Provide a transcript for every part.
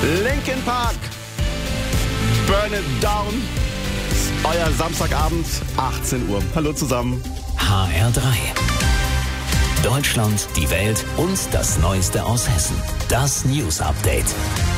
Linkin Park, Burn It Down. Euer Samstagabend, 18 Uhr. Hallo zusammen. HR3. Deutschland, die Welt und das Neueste aus Hessen. Das News Update.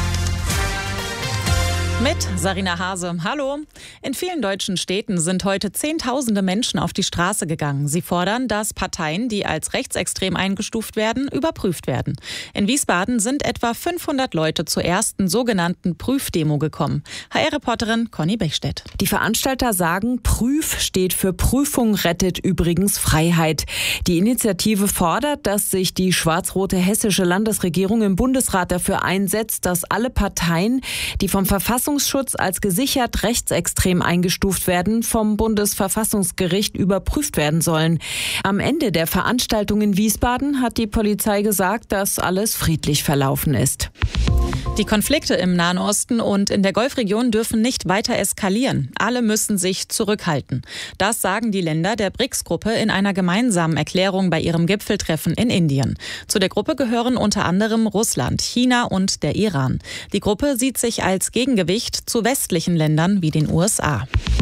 Mit Sarina Hase. Hallo. In vielen deutschen Städten sind heute Zehntausende Menschen auf die Straße gegangen. Sie fordern, dass Parteien, die als rechtsextrem eingestuft werden, überprüft werden. In Wiesbaden sind etwa 500 Leute zur ersten sogenannten Prüfdemo gekommen. HR-Reporterin Conny Bechstedt. Die Veranstalter sagen, Prüf steht für Prüfung rettet übrigens Freiheit. Die Initiative fordert, dass sich die schwarz-rote hessische Landesregierung im Bundesrat dafür einsetzt, dass alle Parteien, die vom Verfassungsschutz als gesichert rechtsextrem eingestuft werden, vom Bundesverfassungsgericht überprüft werden sollen. Am Ende der Veranstaltung in Wiesbaden hat die Polizei gesagt, dass alles friedlich verlaufen ist. Die Konflikte im Nahen Osten und in der Golfregion dürfen nicht weiter eskalieren. Alle müssen sich zurückhalten. Das sagen die Länder der BRICS-Gruppe in einer gemeinsamen Erklärung bei ihrem Gipfeltreffen in Indien. Zu der Gruppe gehören unter anderem Russland, China und der Iran. Die Gruppe sieht sich als Gegengewicht zu westlichen Ländern wie den USA.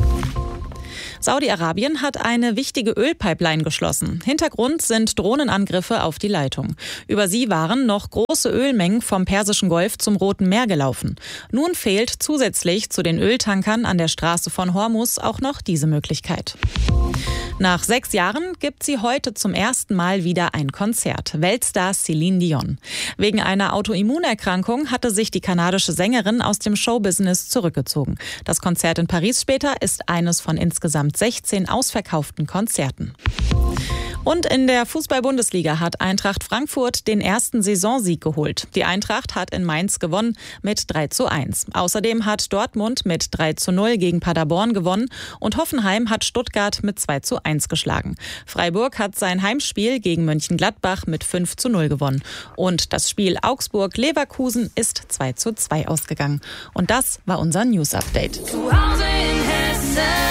Saudi-Arabien hat eine wichtige Ölpipeline geschlossen. Hintergrund sind Drohnenangriffe auf die Leitung. Über sie waren noch große Ölmengen vom Persischen Golf zum Roten Meer gelaufen. Nun fehlt zusätzlich zu den Öltankern an der Straße von Hormuz auch noch diese Möglichkeit. Nach 6 Jahren gibt sie heute zum ersten Mal wieder ein Konzert. Weltstar Celine Dion. Wegen einer Autoimmunerkrankung hatte sich die kanadische Sängerin aus dem Showbusiness zurückgezogen. Das Konzert in Paris später ist eines von insgesamt 16 ausverkauften Konzerten. Und in der Fußball-Bundesliga hat Eintracht Frankfurt den ersten Saisonsieg geholt. Die Eintracht hat in Mainz gewonnen mit 3:1. Außerdem hat Dortmund mit 3:0 gegen Paderborn gewonnen und Hoffenheim hat Stuttgart mit 2:1 geschlagen. Freiburg hat sein Heimspiel gegen Mönchengladbach mit 5:0 gewonnen. Und das Spiel Augsburg-Leverkusen ist 2:2 ausgegangen. Und das war unser News-Update. Zu Hause in Hessen.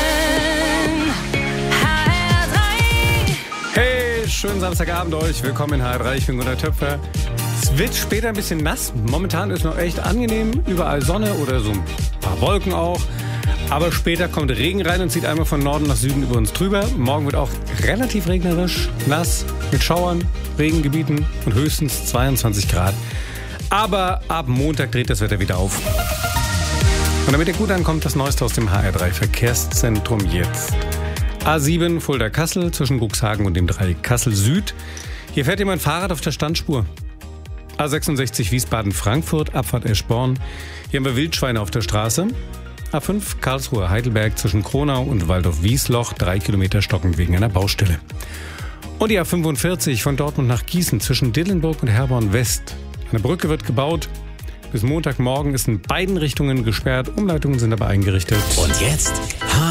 Schönen Samstagabend euch. Willkommen in HR3. Ich bin Gunnar Töpfer. Es wird später ein bisschen nass. Momentan ist noch echt angenehm. Überall Sonne oder so ein paar Wolken auch. Aber später kommt Regen rein und zieht einmal von Norden nach Süden über uns drüber. Morgen wird auch relativ regnerisch, nass, mit Schauern, Regengebieten und höchstens 22 Grad. Aber ab Montag dreht das Wetter wieder auf. Und damit ihr gut ankommt, das Neueste aus dem HR3 Verkehrszentrum jetzt. A7 Fulda-Kassel zwischen Cuxhagen und dem Dreieck Kassel-Süd. Hier fährt jemand Fahrrad auf der Standspur. A66 Wiesbaden-Frankfurt, Abfahrt Eschborn. Hier haben wir Wildschweine auf der Straße. A5 Karlsruhe-Heidelberg zwischen Kronau und Waldorf-Wiesloch. 3 Kilometer stockend wegen einer Baustelle. Und die A45 von Dortmund nach Gießen zwischen Dillenburg und Herborn-West. Eine Brücke wird gebaut. Bis Montagmorgen ist in beiden Richtungen gesperrt. Umleitungen sind aber eingerichtet. Und jetzt